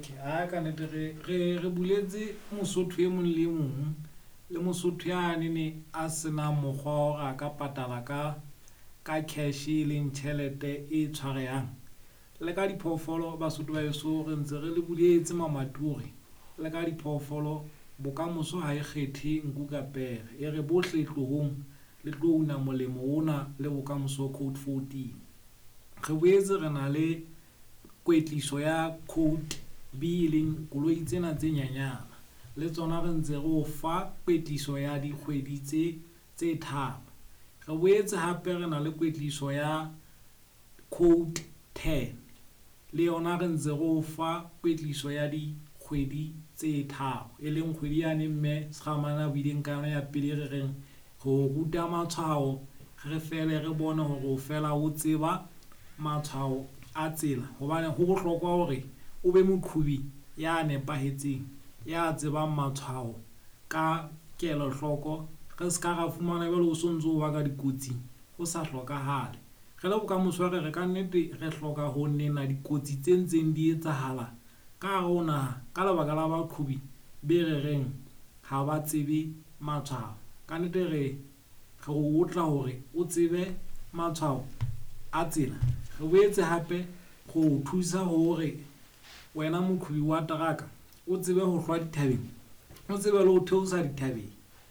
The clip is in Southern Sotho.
Okay, ka nete re buletse Mosotho e mong le mong le Mosotho ya ne a sena mokgwa o ga ka patala ka cash le tšhelete e tshwarehang le ka diphoofolo Basotho ba eso re ntse re le buletse mamaturi le ka diphoofolo bokamoso ha e kgethe nku ka pere e re bohle tlohong le tlo una molemo ona le bokamoso code 14 re boetse re na le kwetliso ya code B leng koloi tsena tse nyanyana le tsona re ntse re o fa kwetliso ya dikgwedi tse tharo re boetse hape re na le kwetliso ya code 10 le yona re ntse re o fa kwetliso ya dikgwedi tse tharo e leng kgwedi yane mme Sekgamana buileng ka yona ya pele re reng go ruta matshwao re fele re bone hore o fela o tseba matshwao a tsela hobane ho bohlokwa hore o be moqhobi ya nepahetseng ya tsebang matshwao ka kelohloko re ska ga fumana bjalo o sontso o ba ka dikotsi go sa hlokahale ge le bokamoso re ka nnete re hloka ho nena dikotsi tse ntseng di etsahala ka gona ka lebaka la baqhobi be re reng ha ba tsebe matshwao ka nnete re go otla hore o tsebe matshwao a tsela re boetse hape go thusa hore wena moqhobi wa teraka o tsebe ho hlwa dithabeng o tsebe le ho theosa dithabeng